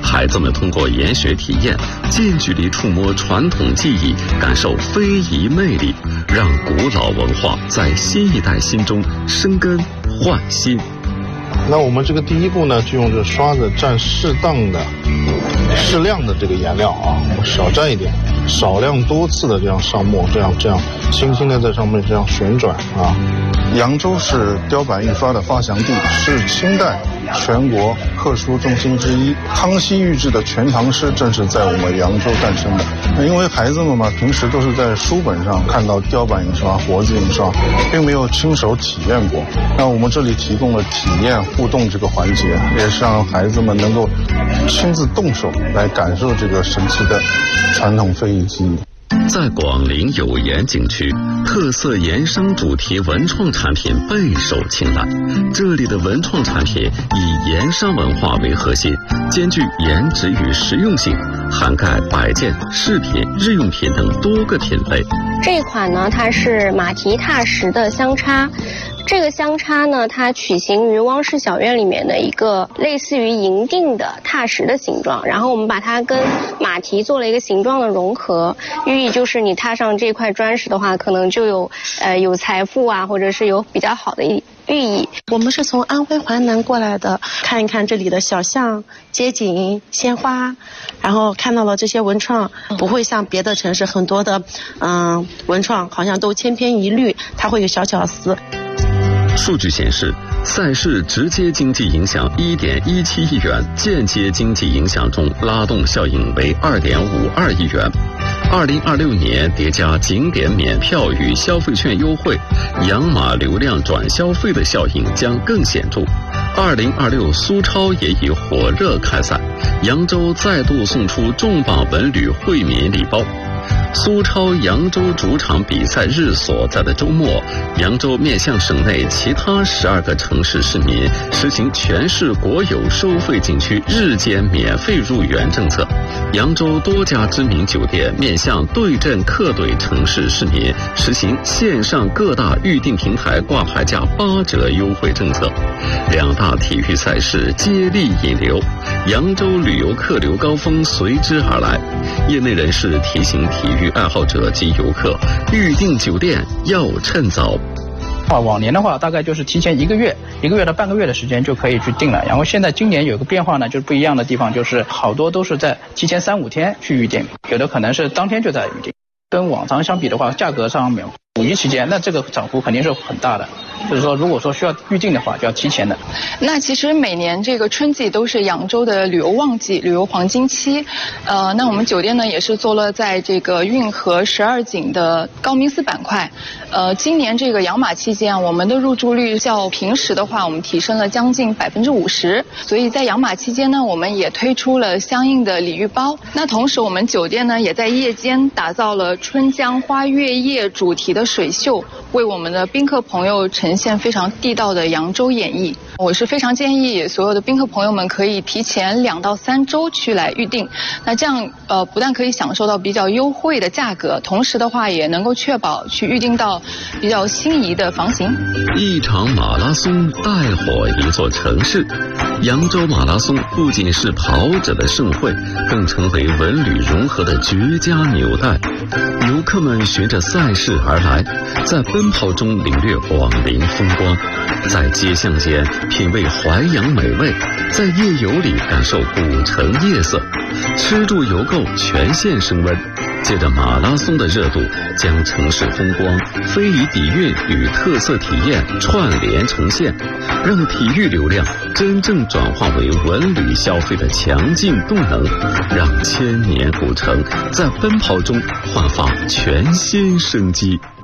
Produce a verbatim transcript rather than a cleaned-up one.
孩子们通过研学体验，近距离触摸传统技艺，感受非遗魅力，让古老文化在新一代心中生根焕新。 那我们这个第一步呢，就用这刷子蘸适当的、适量的这个颜料啊，我们少蘸一点，少量多次的这样上墨，这样这样轻轻的在上面这样旋转啊。 扬州是雕版印刷的发祥地，是清代全国刻书中心之一。康熙御制的《全唐诗》正是在我们扬州诞生的。因为孩子们嘛，平时都是在书本上看到雕版印刷、活字印刷，并没有亲手体验过。那我们这里提供了体验互动这个环节，也是让孩子们能够亲自动手来感受这个神奇的传统非遗技艺。 在广陵有盐景区，特色盐商主题文创产品备受青睐。这里的文创产品以盐商文化为核心，兼具颜值与实用性，涵盖摆件、饰品、日用品等多个品类。 这一款呢，它是马蹄踏实的香叉。这个香叉呢，它取形于汪氏小院里面的一个类似于银锭的踏实的形状，然后我们把它跟马蹄做了一个形状的融合，寓意就是你踏上这块砖石的话，可能就有呃有财富啊，或者是有比较好的寓意。 我们是从安徽淮南过来的，看一看这里的小巷、街景、鲜花，然后看到了这些文创，不会像别的城市很多的嗯、呃、文创好像都千篇一律，它会有小巧思。 数据显示，赛事直接经济影响一点一七亿元，间接经济影响中拉动效应为二点五二亿元。二零二六年叠加景点免票与消费券优惠，养马流量转消费的效应将更显著。二零二六苏超也已火热开赛，扬州再度送出重磅文旅惠民礼包。苏超扬州主场比赛日所在的周末，扬州面向省内其他十二个城市市民实行全市国有收费景区日间免费入园政策。扬州多家知名酒店面向对镇客队城市市民实行线上各大预订平台挂牌价八折优惠政策。两大体育赛事接力引流，扬州旅游客流高峰随之而来。业内人士提醒体育爱好者及游客，预订酒店要趁早。 啊，往年的话大概就是提前一个月，一个月到半个月的时间就可以去订了。然后现在今年有个变化呢，就是不一样的地方，就是好多都是在提前三五天去预订，有的可能是当天就在预订。跟往常相比的话，价格上面五一期间，那这个涨幅肯定是很大的。就是说，如果说需要预订的话，就要提前的。 那其实每年这个春季都是扬州的旅游旺季、旅游黄金期。呃，那我们酒店呢也是坐落在这个运河十二景的高明寺板块。呃，今年这个养马期间啊，我们的入住率较平时的话，我们提升了将近百分之五十。所以在养马期间呢，我们也推出了相应的礼遇包。那同时，我们酒店呢也在夜间打造了春江花月夜主题的水秀，为我们的宾客朋友呈现非常地道的扬州演绎。我是非常建议所有的宾客朋友们可以提前两到三周去来预定，那这样呃不但可以享受到比较优惠的价格，同时的话也能够确保去预定到比较心仪的房型。 一场马拉松带火一座城市，扬州马拉松不仅是跑者的盛会，更成为文旅融合的绝佳纽带。游客们循着赛事而来，在奔跑中领略广陵风光，在街巷间品味淮扬美味，在夜游里感受古城夜色，吃住游购全线升温。借着马拉松的热度，将城市风光、非遗底蕴与特色体验串联呈现，让体育流量真正转化为文旅消费的强劲动能，让千年古城在奔跑中焕发全新生机。